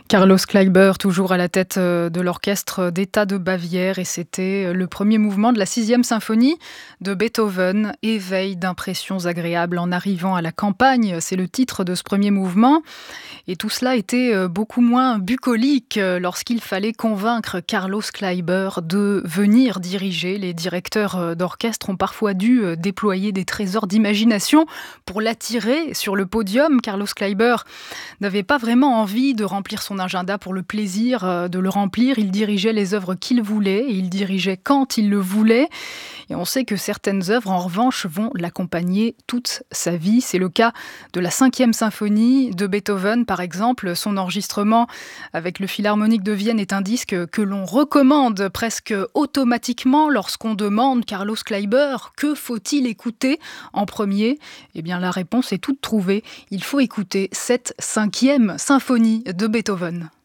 Carlos Kleiber, toujours à la tête de l'orchestre d'État de Bavière, et c'était le premier mouvement de la sixième symphonie de Beethoven, éveil d'impressions agréables en arrivant à la campagne, c'est le titre de ce premier mouvement. Et tout cela était beaucoup moins bucolique lorsqu'il fallait convaincre Carlos Kleiber de venir diriger. Les directeurs d'orchestre ont parfois dû déployer des trésors d'imagination pour l'attirer sur le podium. Carlos Kleiber n'avait pas vraiment envie de remplir son agenda pour le plaisir de le remplir. Il dirigeait les œuvres qu'il voulait et il dirigeait quand il le voulait. Et on sait que certaines œuvres, en revanche, vont l'accompagner toute sa vie. C'est le cas de la cinquième symphonie de Beethoven, par exemple. Son enregistrement avec le Philharmonique de Vienne est un disque que l'on recommande presque automatiquement lorsqu'on demande Carlos Kleiber que faut-il écouter en premier. Eh bien, la réponse est toute trouvée. Il faut écouter cette cinquième symphonie de Beethoven.